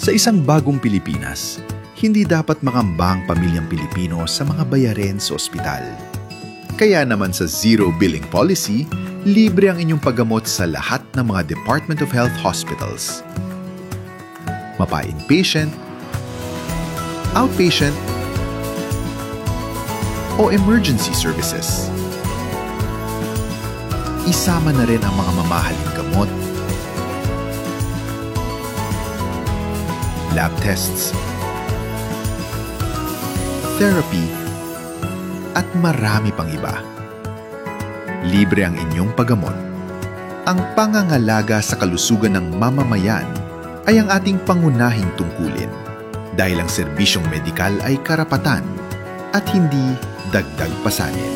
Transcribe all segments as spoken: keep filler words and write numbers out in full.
Sa isang bagong Pilipinas, hindi dapat makambang pamilyang Pilipino sa mga bayarin sa ospital. Kaya naman sa Zero Billing Policy, libre ang inyong paggamot sa lahat ng mga Department of Health hospitals. Mapa-inpatient, outpatient, o emergency services. Isama na rin ang mga mamahaling gamot, lab tests, therapy, at marami pang iba. Libre ang inyong paggamot. Ang pangangalaga sa kalusugan ng mamamayan ay ang ating pangunahing tungkulin dahil ang serbisyong medikal ay karapatan at hindi dagdag pasanin.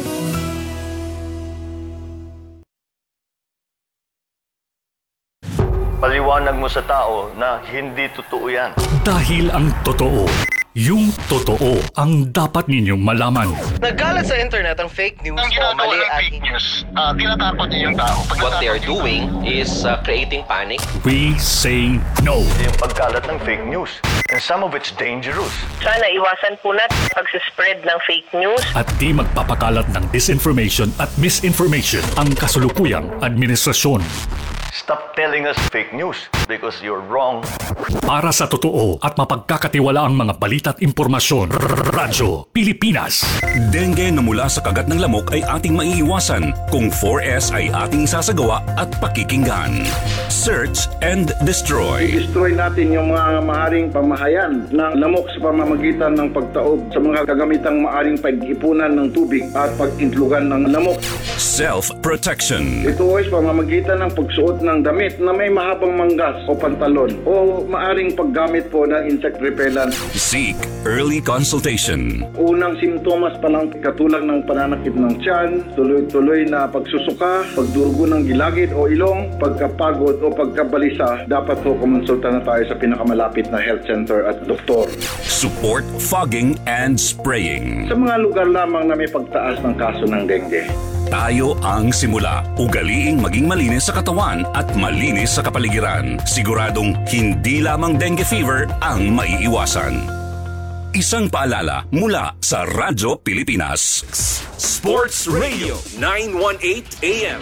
Paliwanag mo sa tao na hindi totoo yan. Dahil ang totoo, yung totoo ang dapat ninyong malaman. Nagkalat sa internet ang fake news Ang o ginagawa mali ng at fake news, uh, tinatakot niyo yung tao. Pag What they are natakot doing is uh, creating panic. We say no. Yung pagkalat ng fake news. And some of it's dangerous. Sana iwasan po natin pag-spread ng fake news. At di magpapakalat ng disinformation at misinformation ang kasulukuyang administrasyon. Stop telling us fake news because you're wrong. Para sa totoo at mapagkakatiwala ang mga balita at impormasyon, Radyo Pilipinas. Dengue na mula sa kagat ng lamok ay ating maiiwasan kung four S ay ating isasagawa at pakikinggan. Search and destroy. Destroy natin yung mga maaaring pamahayan ng lamok sa pamamagitan ng pagtaob sa mga kagamitang maaaring pag-ipunan ng tubig at pag-intlugan ng lamok. Self-protection. Ito ay pamamagitan ng pagsuot ng damit na may mahabang manggas o pantalon o maaring paggamit po ng insect repellent. Seek early consultation. Unang simptomas pa lang katulad ng pananakit ng tiyan, tuloy-tuloy na pagsusuka, pagdurugo ng gilagid o ilong, pagkapagod o pagkabalisa, dapat po kumonsulta na tayo sa pinakamalapit na health center at doktor. Support fogging and spraying. Sa mga lugar lamang na may pagtaas ng kaso ng dengue, tayo ang simula. Ugaliing maging malinis sa katawan at malinis sa kapaligiran. Siguradong hindi lamang dengue fever ang maiiwasan. Isang paalala mula sa Radyo Pilipinas. Sports Radio nine eighteen A M.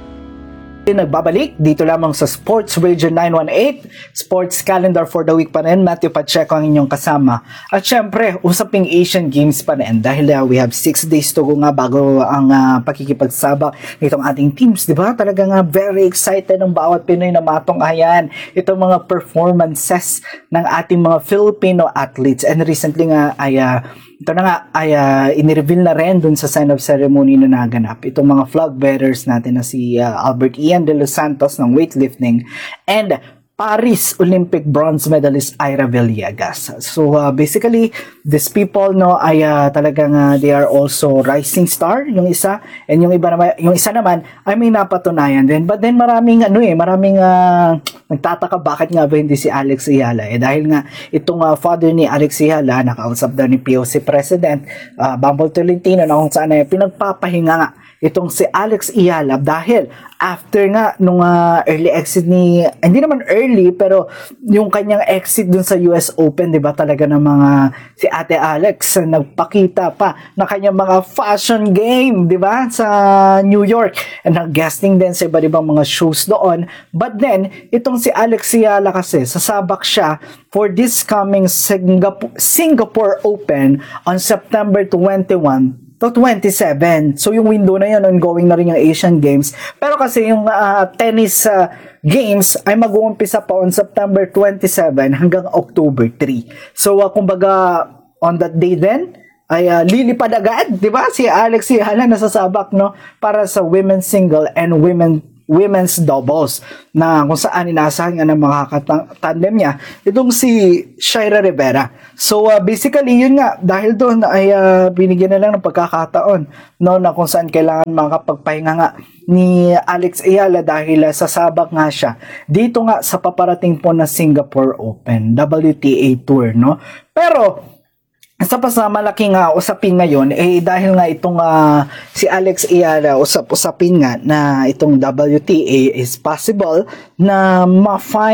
Nagbabalik dito lamang sa Sports Radio nine eighteen, Sports Calendar for the Week pa rin. Matthew Pacheco ang inyong kasama. At syempre, usaping Asian Games pa rin dahil uh, we have six days to go nga bago ang uh, pakikipagsabak nitong ating teams, di ba? Talagang uh, very excited ang bawat Pinoy na matunghayan itong mga performances ng ating mga Filipino athletes. And recently nga ay uh, ito na nga ay uh, inireveal na rin dun sa sign-off ceremony na naganap. Itong mga flag bearers natin na si uh, Albert Ian de los Santos ng weightlifting and Paris Olympic bronze medalist Ira Villegas. So uh, basically, these people no ay uh, talagang uh, they are also rising star yung isa, and yung iba naman, yung isa naman ay may napatunayan din. But then maraming ano eh, maraming uh, nagtataka bakit nga ba hindi si Alex Ayala. Eh dahil nga itong uh, father ni Alex Ayala nakausap daw ni P O C President uh, Bumble Tolentino na kung saan ay pinagpapahinga nga itong si Alex Ayala dahil after nga nung uh, early exit ni, hindi naman early pero yung kanyang exit dun sa U S Open, di ba talaga ng mga si Ate Alex nagpakita pa na kanyang mga fashion game, di ba, sa New York, and nag-guesting din sa iba't ibang mga shows doon. But then itong si Alex Ayala kasi sasabak siya for this coming Singapore, Singapore Open on September twenty-first to twenty-seven. So yung window na yun, ongoing na rin yung Asian Games. Pero kasi yung uh, tennis uh, games ay mag-uumpisa pa on September twenty-seven hanggang October three. So uh, kumbaga on that day then ay uh, lilipad agad, di ba? Si Alex Ayala nasasabak no para sa women's single and women women's doubles na kung saan inasahan nga ng mga tandem niya itong si Shaira Rivera. So uh, basically yun nga, dahil doon ay uh, binigyan na lang ng pagkakataon no, na kung saan kailangan makapagpahinga nga ni Alex Ayala dahil uh, sasabak nga siya dito nga sa paparating po na Singapore Open W T A Tour no. Pero isa pa sa malaking uh, usapin ngayon, eh dahil nga itong uh, si Alex Ayala, usap-usapin nga na itong W T A is possible na ma-fine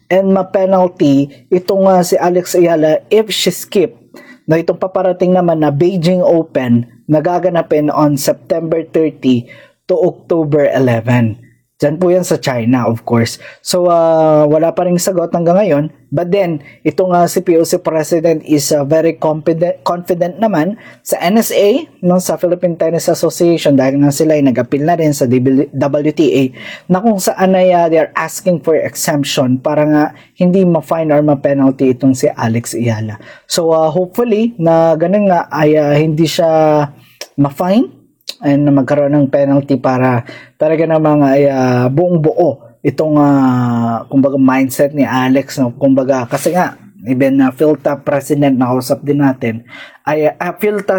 and ma-penalty itong uh, si Alex Ayala if she skip na itong paparating naman na Beijing Open na gaganapin on September thirty to October eleven. Diyan po yan sa China, of course. So, uh, wala pa rin sagot hanggang ngayon. But then, itong uh, si P O C President is uh, very confident, confident naman sa N S A, no, sa Philippine Tennis Association, dahil nga sila ay nag-appeal na rin sa W T A, na kung saan ay uh, they're asking for exemption para nga hindi ma-fine or ma-penalty itong si Alex Ayala. So, uh, hopefully, na ganun nga ay uh, hindi siya ma-fine and magkaroon ng penalty para talaga namang uh, buong buo itong uh, kumbaga mindset ni Alex, no? Kumbaga kasi nga even uh, PhilTA president na kausap din natin ay uh, PhilTA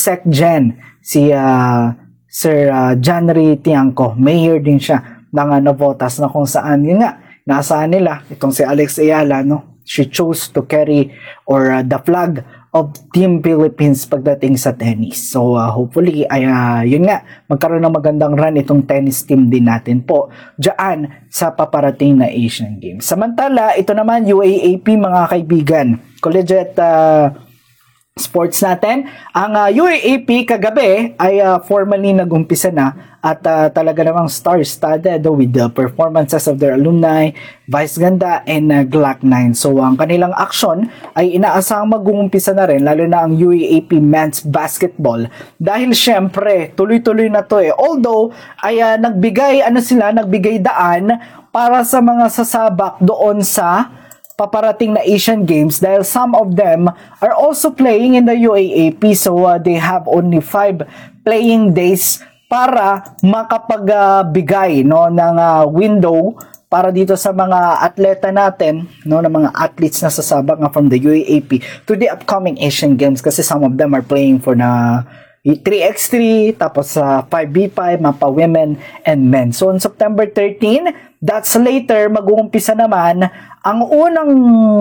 SecGen si uh, Sir uh, John Ray Tiangco, mayor din siya ng uh, Navotas, na kung saan yun nga nasaan nila itong si Alex Ayala, no? She chose to carry or uh, the flag of Team Philippines pagdating sa tennis. So uh, hopefully ay uh, yun nga magkaroon ng magandang run itong tennis team din natin po diyan sa paparating na Asian Games. Samantala, ito naman U A A P mga kaibigan, collegiate uh, sports natin. Ang uh, U A A P kagabi ay uh, formally nag-umpisa na at uh, talaga namang star-studded with the performances of their alumni, Vice Ganda, and uh, Glock nine. So ang kanilang action ay inaasahang mag-uumpisa na rin, lalo na ang U A A P men's basketball, dahil syempre tuloy-tuloy na to eh. Although ay uh, nagbigay ano sila, nagbigay daan para sa mga sasabak doon sa paparating na Asian Games, dahil some of them are also playing in the U A A P, so uh, they have only five playing days para makapagbigay uh, no ng uh, window para dito sa mga atleta natin, no, ng mga athletes na sasabak nga from the U A A P to the upcoming Asian Games, kasi some of them are playing for the three by three, tapos sa uh, five by five, mapa women and men. So on September thirteenth, that's later, mag-uumpisa naman ang unang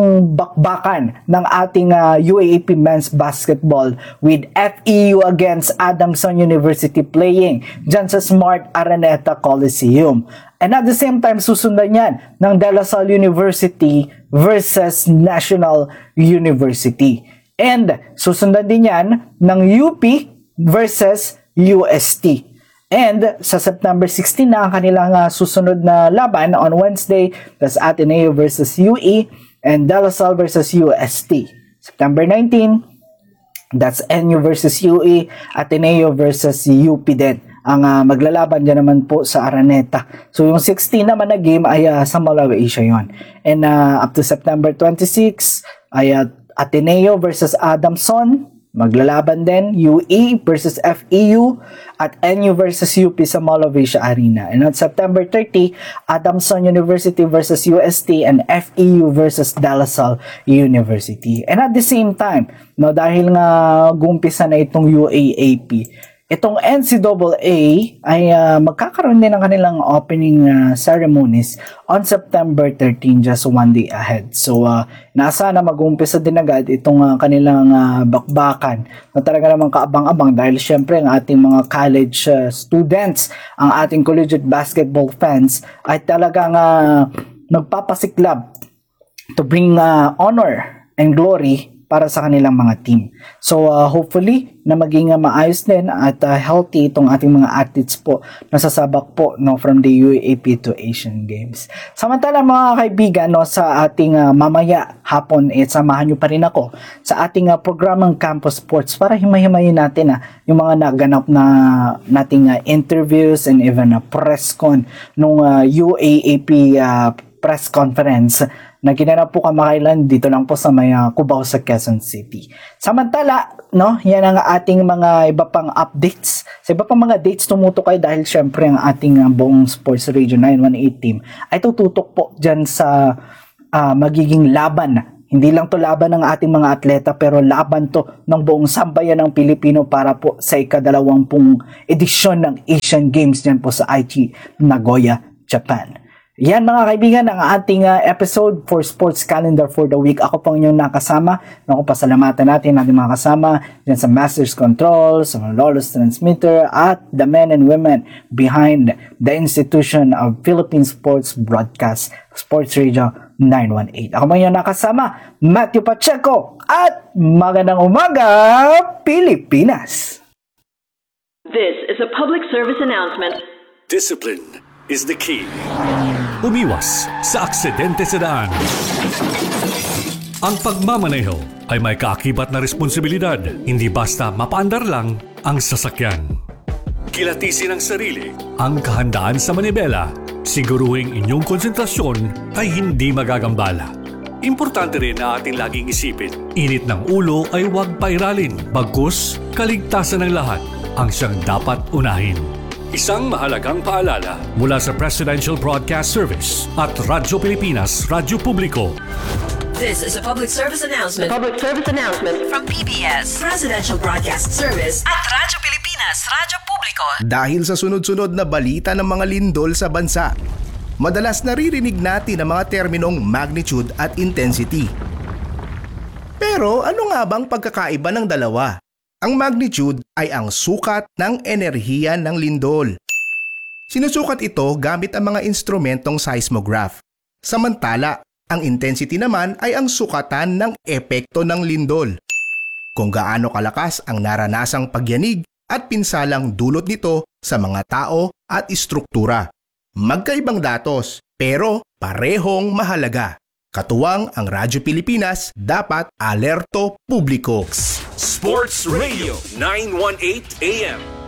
bakbakan ng ating uh, U A A P men's basketball with F E U against Adamson University playing dyan sa Smart Araneta Coliseum. And at the same time, susundan yan ng De La Salle University versus National University. And susundan din yan ng U P versus U S T. And sa September sixteenth na ang kanilang uh, susunod na laban on Wednesday, that's Ateneo versus U E and De La Salle versus U S T. September nineteenth, that's N U versus U E, Ateneo versus U P din. Ang uh, maglalaban dyan naman po sa Araneta. So yung sixteen naman na game ay uh, sa Malawi Asia yun. And uh, up to September twenty-sixth ay uh, Ateneo versus Adamson. Maglalaban din U E versus F E U at N U versus U P sa Mall of Asia Arena. And on September thirtieth, Adamson University versus U S T and F E U versus De La Salle University. And at the same time, no, dahil nga gumpisa na itong U A A P, itong N C double A ay uh, magkakaroon din ng kanilang opening uh, ceremonies on September thirteenth, just one day ahead. So, uh, nasa na mag-uumpisa din agad itong uh, kanilang uh, bakbakan na talaga namang kaabang-abang, dahil syempre ang ating mga college uh, students, ang ating collegiate basketball fans ay talagang uh, nagpapasiklab to bring uh, honor and glory para sa kanilang mga team. So uh, hopefully na maging uh, maayos din at uh, healthy itong ating mga athletes po na sasabak po, no, from the U A A P to Asian Games. Samantala mga kaibigan, no, sa ating uh, mamaya hapon, eh, samahan nyo pa rin ako sa ating uh, programang Campus Sports para himay-himayin natin uh, yung mga naganap na nating uh, interviews and even a uh, press con nung uh, U A A P uh, press conference na ginanap po kamakailan dito lang po sa may uh, Cubao sa Quezon City. Samantala, no, yan ang ating mga iba pang updates. Sa iba pang mga dates tumutok kayo, dahil syempre ang ating uh, buong Sports Radio nine one eight team ay tututok po dyan sa uh, magiging laban. Hindi lang to laban ng ating mga atleta, pero laban to ng buong sambayan ng Pilipino para po sa ikadalawampung edisyon ng Asian Games dyan po sa Aichi, Nagoya, Japan. Yan mga kaibigan, ang ating uh, episode for Sports Calendar for the Week. Ako pong inyong nakasama. Naku, pasalamatan natin natin mga kasama dyan sa Masters Control, sa mga Lawless Transmitter, at the men and women behind the institution of Philippine Sports Broadcast, Sports Radio nine one eight. Ako man yung nakasama, Matthew Pacheco, at magandang umaga, Pilipinas! This is a public service announcement. Discipline is the key. Umiwas sa aksidente sa daan. Ang pagmamaneho ay may kaakibat na responsibilidad, hindi basta mapaandar lang ang sasakyan. Kilatisin ang sarili. Ang kahandaan sa manibela, siguruhing inyong konsentrasyon ay hindi magagambala. Importante rin na ating laging isipin, init ng ulo ay huwag pairalin, bagkus kaligtasan ng lahat ang siyang dapat unahin. Isang mahalagang paalala mula sa Presidential Broadcast Service at Radyo Pilipinas, Radyo Publiko. This is a public service announcement. Public service announcement. From P B S, Presidential Broadcast Service at Radyo Pilipinas, Radyo Publiko. Dahil sa sunod-sunod na balita ng mga lindol sa bansa, madalas naririnig natin ang mga terminong magnitude at intensity. Pero ano nga bang pagkakaiba ng dalawa? Ang magnitude ay ang sukat ng enerhiya ng lindol. Sinusukat ito gamit ang mga instrumentong seismograph. Samantala, ang intensity naman ay ang sukatan ng epekto ng lindol. Kung gaano kalakas ang naranasang pagyanig at pinsalang dulot nito sa mga tao at istruktura. Magkaibang datos, pero parehong mahalaga. Katuwang ang Radyo Pilipinas, dapat alerto publiko. Sports Radio nine one eight A M.